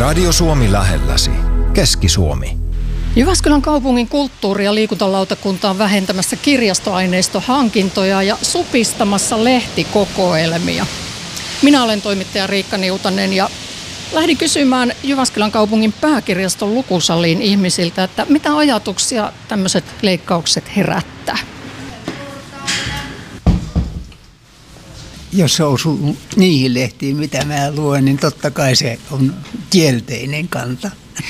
Radio Suomi lähelläsi. Keski-Suomi. Jyväskylän kaupungin kulttuuri- ja liikuntalautakunta on vähentämässä kirjastoaineistohankintoja ja supistamassa lehtikokoelmia. Minä olen toimittaja Riikka Niutanen ja lähdin kysymään Jyväskylän kaupungin pääkirjaston lukusaliin ihmisiltä, että mitä ajatuksia tämmöiset leikkaukset herättää. Jos se osuu niihin lehtiin, mitä mä luen, niin totta kai se on kielteinen kanta.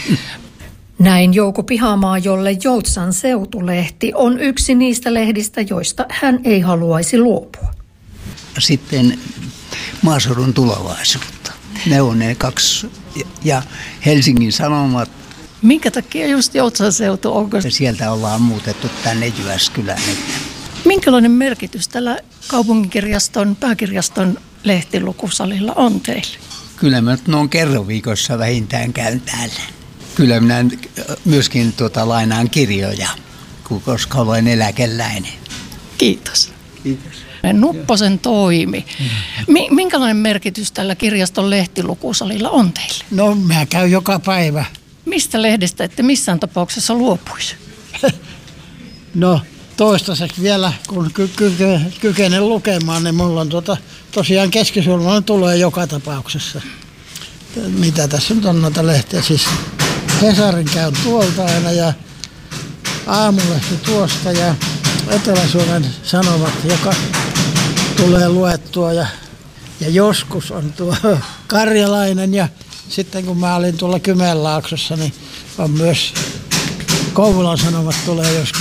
Näin Jouko Pihamaa, jolle Joutsan seutulehti on yksi niistä lehdistä, joista hän ei haluaisi luopua. Sitten maaseudun tulevaisuutta. Ne on ne kaksi. Ja Helsingin Sanomat. Minkä takia just Joutsan seutu? Onko? Sieltä ollaan muutettu tänne Jyväskylään. Minkälainen merkitys tällä kaupunginkirjaston, pääkirjaston lehtilukusalilla on teille? Kyllä mä noin kerran viikossa vähintään käyn täällä. Kyllä minä myöskin lainaan kirjoja, koska olen eläkeläinen. Kiitos. Kiitos. Nupposen toimi. Minkälainen merkitys tällä kirjaston lehtilukusalilla on teille? No mä käyn joka päivä. Mistä lehdestä ette missään tapauksessa luopuisi? No toistaiseksi vielä, kun kykenen lukemaan, niin mulla on tosiaan Keski-Suomeen tulee joka tapauksessa. Mitä tässä nyt on noita lehtiä? Siis Hesarin käyn tuolta aina ja Aamulehti tuosta ja Etelä-Suomen Sanomat, joka tulee luettua ja joskus on tuo Karjalainen ja sitten kun mä olin tuolla Kymenlaaksossa, niin on myös Kouvolan Sanomat tulee joskus.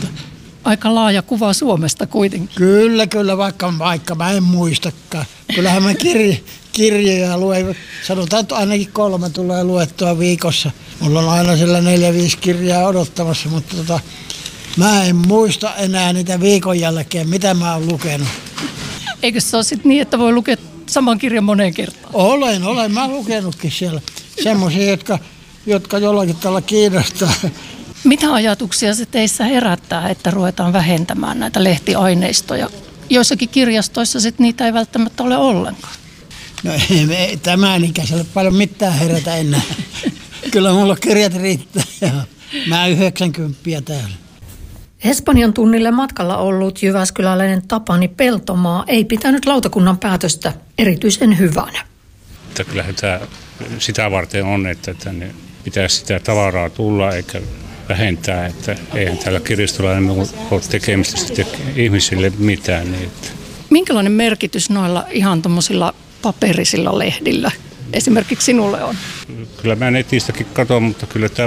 Aika laaja kuva Suomesta kuitenkin. Kyllä, vaikka mä en muistakaan. Kyllähän mä kirjoja luen, sanotaan, että ainakin 3 tulee luettua viikossa. Mulla on aina sillä 4-5 kirjaa odottamassa, mutta mä en muista enää niitä viikon jälkeen, mitä mä oon lukenut. Eikö se ole sitten niin, että voi lukea saman kirjan moneen kertaan? Olen mä lukenutkin siellä. Semmoisia, jotka jollakin tavalla kiinnostaa. Mitä ajatuksia se teissä herättää, että ruvetaan vähentämään näitä lehtiaineistoja? Joissakin kirjastoissa sitten niitä ei välttämättä ole ollenkaan. No ei tämän ikäiselle paljon mitään herätä enää. Kyllä mulla kirjat riittää. Mä 90 täällä. Espanjan tunnille matkalla ollut jyväskyläläinen Tapani Peltomaa ei pitänyt lautakunnan päätöstä erityisen hyvänä. Kyllähän tämä sitä varten on, että tänne pitäisi sitä tavaraa tulla eikä vähentää, että eihän täällä kirjastolla ole tekemistä sitten ihmisille mitään. Niin että. Minkälainen merkitys noilla ihan tuommoisilla paperisilla lehdillä esimerkiksi sinulle on? Kyllä mä netistäkin katson, mutta kyllä tämä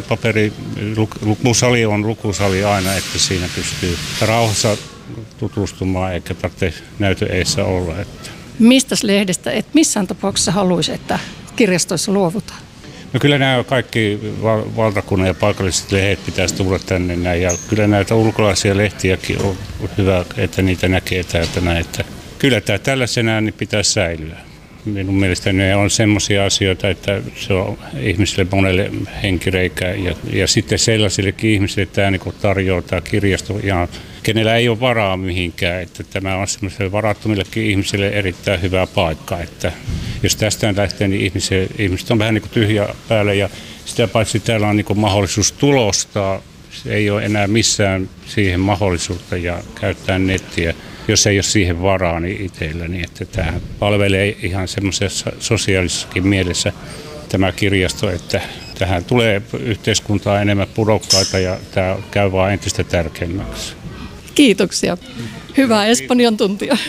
lukusali on lukusali aina, että siinä pystyy rauhassa tutustumaan eikä tarvitse näytön eessä olla. Että. Mistäs lehdestä et missään tapauksessa haluaisi, että kirjastoissa luovutaan? No kyllä nämä kaikki valtakunnan ja paikalliset lehdet pitäisi tulla tänne näin ja kyllä näitä ulkolaisia lehtiäkin on hyvä, että niitä näkee täältä näin, että kyllä tämä tällaisenään niin pitäisi säilyä. Minun mielestäni ne on semmoisia asioita, että se on ihmisille monelle henkireikä ja sitten sellaisillekin ihmisille tämä niin tarjoaa tämä kirjasto ihan, kenellä ei ole varaa mihinkään, että tämä on semmoiselle varattomillekin ihmisille erittäin hyvä paikka, että jos tästä lähtee, niin ihmiset on vähän niin kuin tyhjä päällä ja sitä paitsi täällä on niin kuin mahdollisuus tulostaa, se ei ole enää missään siihen mahdollisuutta ja käyttää nettiä. Jos ei ole siihen varaa niin itsellä, niin että tämähän palvelee ihan semmoisessa sosiaalisessakin mielessä tämä kirjasto, että tähän tulee yhteiskuntaa enemmän pudokkaita ja tämä käy vaan entistä tärkeämmäksi. Kiitoksia. Hyvää Espanjan tuntia.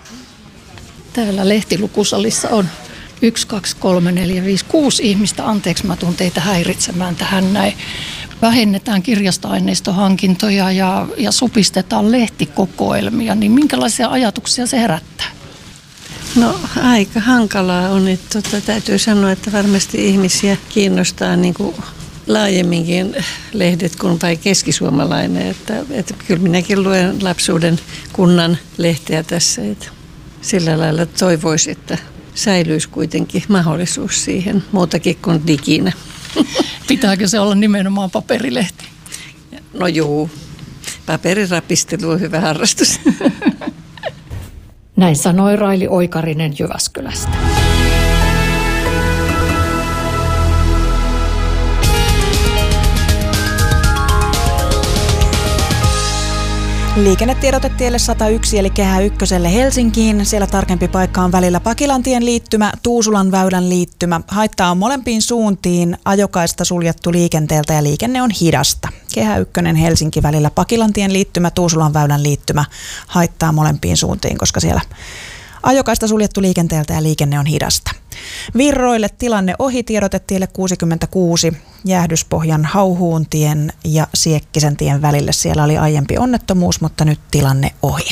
Täällä lehtilukusalissa on 1, 2, 3, 4, 5, 6 ihmistä. Anteeksi, mä tuun teitä häiritsemään tähän näin. Vähennetään kirjastoaineistohankintoja ja supistetaan lehtikokoelmia, niin minkälaisia ajatuksia se herättää? No aika hankalaa on, että täytyy sanoa, että varmasti ihmisiä kiinnostaa niin kuin laajemminkin lehdet kuin vain keskisuomalainen. Että kyllä minäkin luen lapsuuden kunnan lehteä tässä, että sillä lailla toivoisi, että säilyisi kuitenkin mahdollisuus siihen muutakin kuin diginä. Pitääkö se olla nimenomaan paperilehti? No juu, paperirapistelu on hyvä harrastus. Näin sanoi Raili Oikarinen Jyväskylästä. Liikennetiedotetielle 101 eli Kehä Ykköselle Helsinkiin. Siellä tarkempi paikka on välillä Pakilantien liittymä, Tuusulan väylän liittymä. Haittaa on molempiin suuntiin, ajokaista suljettu liikenteeltä ja liikenne on hidasta. Kehä Ykkönen Helsinki välillä Pakilantien liittymä, Tuusulan väylän liittymä. Haittaa molempiin suuntiin, koska siellä ajokaista suljettu liikenteeltä ja liikenne on hidasta. Virroille tilanne ohi tiedotetielle 66, Jäähdyspohjan Hauhuuntien ja Siekkisen tien välille. Siellä oli aiempi onnettomuus, mutta nyt tilanne ohi.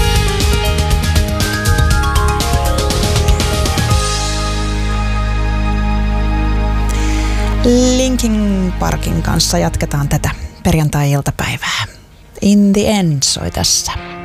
Linkin Parkin kanssa jatketaan tätä perjantai-iltapäivää. In the End soi tässä.